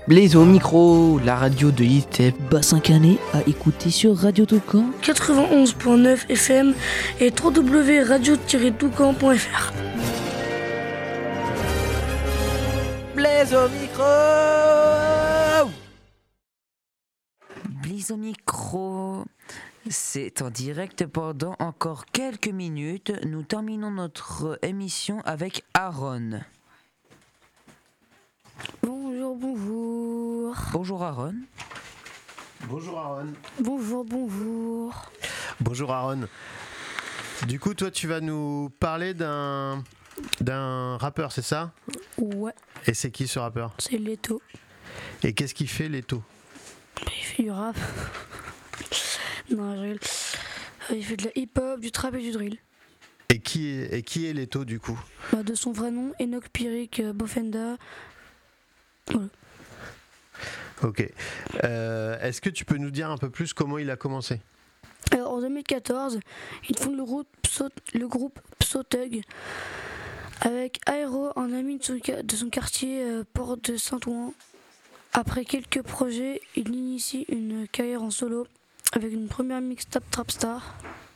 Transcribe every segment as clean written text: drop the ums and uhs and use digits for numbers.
Blaise au micro, la radio de ITEP. Bassin Canet à écouter sur Radio Toucan 91.9 FM et www.radio-toucan.fr. Blaise au micro. Blaise au micro. C'est en direct pendant encore quelques minutes. Nous terminons notre émission avec Aaron. Bonjour. Bonjour Aaron. Bonjour Aaron. Bonjour. Bonjour Aaron. Du coup, toi, tu vas nous parler d'un rappeur, c'est ça ? Ouais, Et c'est qui ce rappeur ? c'est Leto. Et qu'est-ce qu'il fait, Leto ? Il fait du rap. Non, je rigole. Il fait de la hip-hop, du trap et du drill. Et qui est Leto, du coup ? De son vrai nom, Enoch Pirik Bofenda. Voilà. Ok. Est-ce que tu peux nous dire un peu plus comment il a commencé ? Alors, en 2014, il fonde le groupe Psotug avec Aero, un ami de son quartier, Porte de Saint-Ouen. Après quelques projets, il initie une carrière en solo avec une première mixtape Trapstar,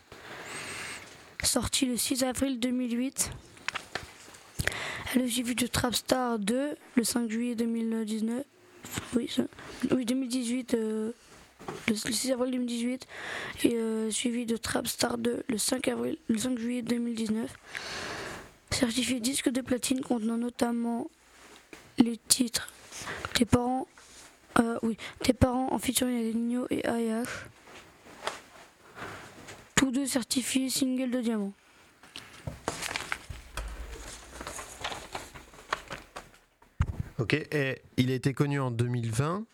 sortie le 6 avril 2008. Elle est suivie de Trapstar 2 le 5 juillet 2019. Oui, 2018. Le 6 avril 2018 et suivi de Trapstar 2 le 5 juillet 2019. Certifié disque de platine contenant notamment les titres Tes parents en featuring avec Nino et AH. Tous deux certifiés single de diamant. Ok. Et il a été connu en 2020.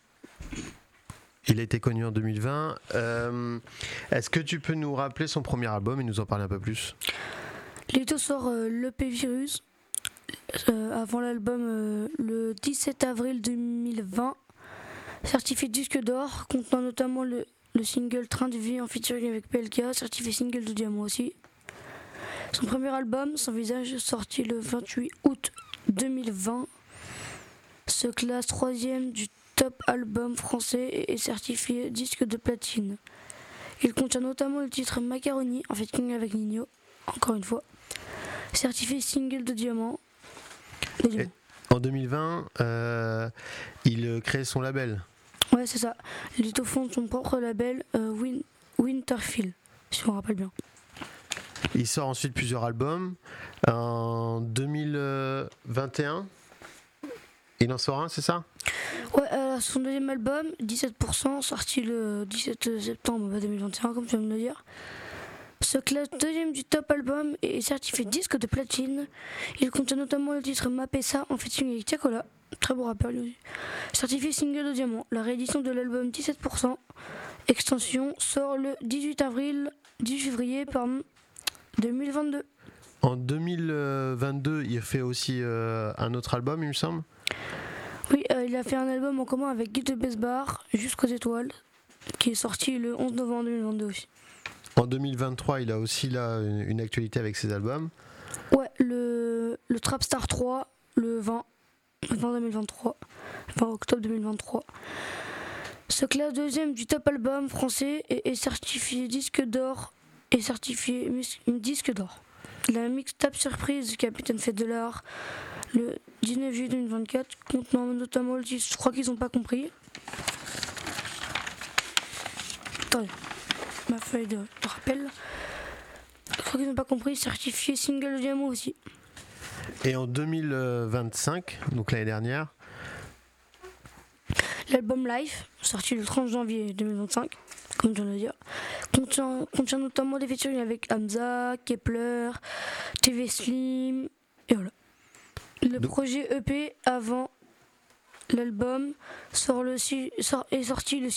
Est-ce que tu peux nous rappeler son premier album et nous en parler un peu plus ? Leto sort l'EP Virus avant l'album le 17 avril 2020. Certifié disque d'or, contenant notamment le single Train de vie en featuring avec PLK, certifié single de diamant aussi. Son premier album, Sans visage, sorti le 28 août 2020, se classe 3e du top album français et est certifié disque de platine. Il contient notamment le titre Macaroni en featuring avec Nino, encore une fois, certifié single de diamant. En 2020, il crée son label. Ouais, c'est ça. Leto fonde son propre label, Winterfield, si on rappelle bien. Il sort ensuite plusieurs albums. En 2021, il en sort un, c'est ça ? Ouais, son deuxième album, 17%, sorti le 17 septembre 2021, comme tu viens de le dire, se classe deuxième du top album et est certifié disque de platine. Il contient notamment le titre Mapessa en featuring avec Tiakola, très beau rappeur lui aussi. Certifié single de diamant. La réédition de l'album 17% Extension sort le 18 février 2022. En 2022, il fait aussi un autre album, il me semble. Oui, il a fait un album en commun avec Guy de Besbar, Jusqu'aux étoiles, qui est sorti le 11 novembre 2022 aussi. En 2023, il a aussi là une actualité avec ses albums. Ouais, le Trapstar 3, le 20 octobre 2023. Se classe deuxième du top album français et est certifié disque d'or. La mixtape surprise Capitaine Fête de l'Art le 19 juillet 2024, contenant notamment le titre Je crois qu'ils ont pas compris. Attendez, ma feuille de rappel. Je crois qu'ils n'ont pas compris, certifié single de diamant aussi. Et en 2025, donc l'année dernière, l'album Life, sorti le 30 janvier 2025, comme je viens de le dire, contient notamment des featuring avec Hamza, Kepler, TV Slim, et voilà. Le projet EP avant l'album est sorti le